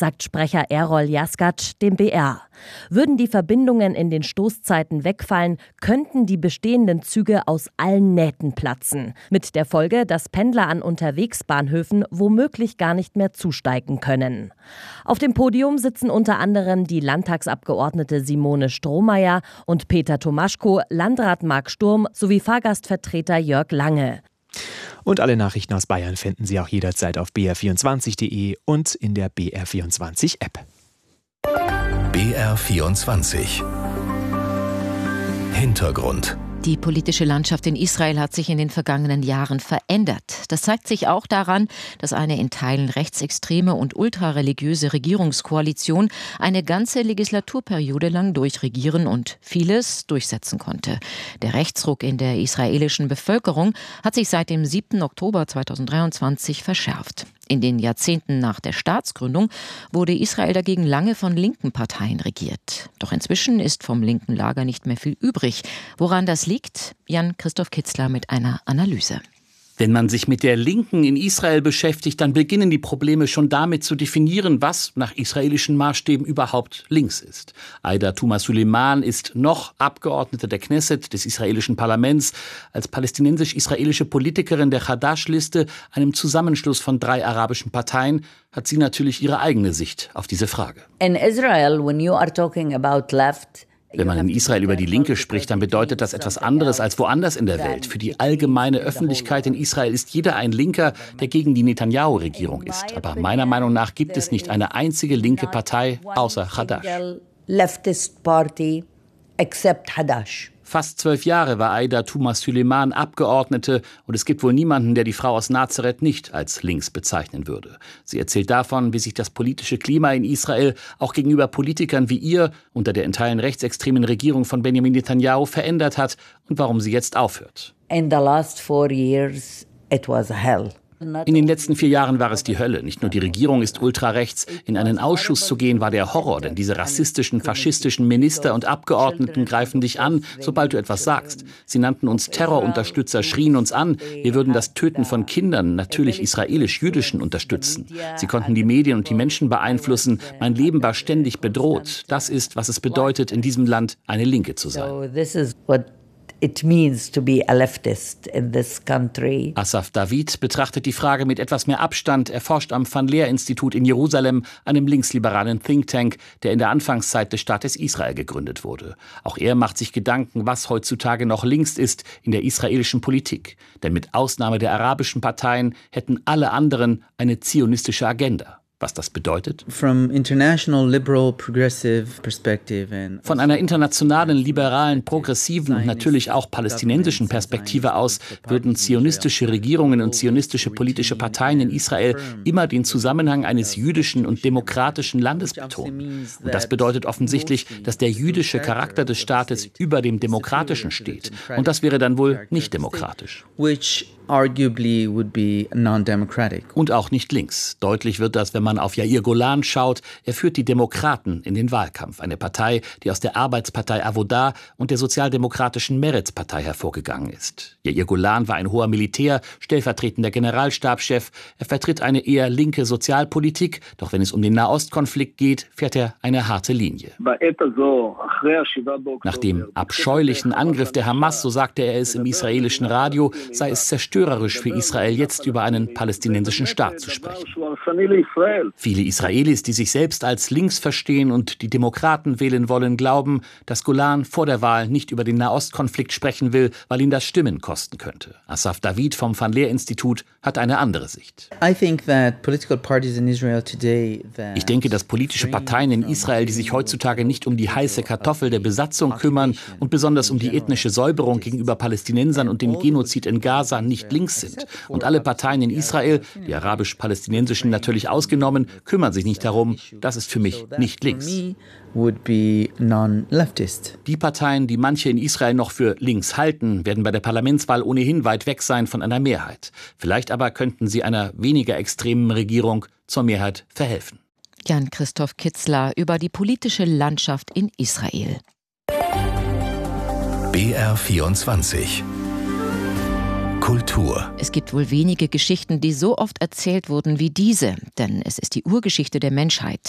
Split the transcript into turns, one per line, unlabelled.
sagt Sprecher Errol Yaskac dem BR. Würden die Verbindungen in den Stoßzeiten wegfallen, könnten die bestehenden Züge aus allen Nähten platzen. Mit der Folge, dass Pendler an Unterwegsbahnhöfen womöglich gar nicht mehr zusteigen können. Auf dem Podium sitzen unter anderem die Landtagsabgeordnete Simone Strohmeier und Peter Tomaschko, Landrat Marc Sturm sowie Fahrgastvertreter Jörg Lange.
Und alle Nachrichten aus Bayern finden Sie auch jederzeit auf br24.de und in der BR24-App.
BR24 Hintergrund.
Die politische Landschaft in Israel hat sich in den vergangenen Jahren verändert. Das zeigt sich auch daran, dass eine in Teilen rechtsextreme und ultrareligiöse Regierungskoalition eine ganze Legislaturperiode lang durchregieren und vieles durchsetzen konnte. Der Rechtsruck in der israelischen Bevölkerung hat sich seit dem 7. Oktober 2023 verschärft. In den Jahrzehnten nach der Staatsgründung wurde Israel dagegen lange von linken Parteien regiert. Doch inzwischen ist vom linken Lager nicht mehr viel übrig. Woran das liegt? Jan-Christoph Kitzler mit einer Analyse.
Wenn man sich mit der Linken in Israel beschäftigt, dann beginnen die Probleme schon damit zu definieren, was nach israelischen Maßstäben überhaupt links ist. Aida Tuma Suleiman ist noch Abgeordnete der Knesset, des israelischen Parlaments. Als palästinensisch-israelische Politikerin der Hadash-Liste, einem Zusammenschluss von 3 arabischen Parteien, hat sie natürlich ihre eigene Sicht auf diese Frage.
In Israel, when you are talking about left,
wenn man in Israel über die Linke spricht, dann bedeutet das etwas anderes als woanders in der Welt. Für die allgemeine Öffentlichkeit in Israel ist jeder ein Linker, der gegen die Netanyahu-Regierung ist. Aber meiner Meinung nach gibt es nicht eine einzige linke Partei außer Hadash.
Leftist party except Hadash.
Fast 12 Jahre war Aida Tuma Suleiman Abgeordnete und es gibt wohl niemanden, der die Frau aus Nazareth nicht als links bezeichnen würde. Sie erzählt davon, wie sich das politische Klima in Israel auch gegenüber Politikern wie ihr unter der in Teilen rechtsextremen Regierung von Benjamin Netanyahu verändert hat und warum sie jetzt aufhört.
In the last 4 years, it was hell.
In den letzten 4 Jahren war es die Hölle. Nicht nur die Regierung ist ultrarechts. In einen Ausschuss zu gehen war der Horror, denn diese rassistischen, faschistischen Minister und Abgeordneten greifen dich an, sobald du etwas sagst. Sie nannten uns Terrorunterstützer, schrien uns an. Wir würden das Töten von Kindern, natürlich israelisch-jüdischen, unterstützen. Sie konnten die Medien und die Menschen beeinflussen. Mein Leben war ständig bedroht. Das ist, was es bedeutet, in diesem Land eine Linke zu sein.
It means to be a leftist in this country.
Asaf David betrachtet die Frage mit etwas mehr Abstand. Er forscht am Van Leer-Institut in Jerusalem, einem linksliberalen Think Tank, der in der Anfangszeit des Staates Israel gegründet wurde. Auch er macht sich Gedanken, was heutzutage noch links ist in der israelischen Politik. Denn mit Ausnahme der arabischen Parteien hätten alle anderen eine zionistische Agenda. Was das bedeutet? Von einer internationalen, liberalen, progressiven und natürlich auch palästinensischen Perspektive aus würden zionistische Regierungen und zionistische politische Parteien in Israel immer den Zusammenhang eines jüdischen und demokratischen Landes betonen. Und das bedeutet offensichtlich, dass der jüdische Charakter des Staates über dem demokratischen steht. Und das wäre dann wohl nicht demokratisch.
Arguably would be non-democratic.
Und auch nicht links. Deutlich wird das, wenn man auf Yair Golan schaut. Er führt die Demokraten in den Wahlkampf. Eine Partei, die aus der Arbeitspartei Avoda und der sozialdemokratischen Meretz-Partei hervorgegangen ist. Yair Golan war ein hoher Militär, stellvertretender Generalstabschef. Er vertritt eine eher linke Sozialpolitik. Doch wenn es um den Nahostkonflikt geht, fährt er eine harte Linie. Nach dem abscheulichen Angriff der Hamas, so sagte er es im israelischen Radio, sei es zerstörerisch für Israel, jetzt über einen palästinensischen Staat zu sprechen. Viele Israelis, die sich selbst als links verstehen und die Demokraten wählen wollen, glauben, dass Golan vor der Wahl nicht über den Nahostkonflikt sprechen will, weil ihn das Stimmen kosten könnte. Asaf David vom Van Leer-Institut hat eine andere Sicht. Ich denke, dass politische Parteien in Israel, die sich heutzutage nicht um die heiße Kartoffel der Besatzung kümmern und besonders um die ethnische Säuberung gegenüber Palästinensern und den Genozid in Gaza, nicht links sind. Und alle Parteien in Israel, die arabisch-palästinensischen natürlich ausgenommen, kümmern sich nicht darum. Das ist für mich nicht links. Die Parteien, die manche in Israel noch für links halten, werden bei der Parlamentswahl ohnehin weit weg sein von einer Mehrheit. Vielleicht aber könnten sie einer weniger extremen Regierung zur Mehrheit verhelfen.
Jan-Christoph Kitzler über die politische Landschaft in Israel.
BR24 Kultur.
Es gibt wohl wenige Geschichten, die so oft erzählt wurden wie diese, denn es ist die Urgeschichte der Menschheit.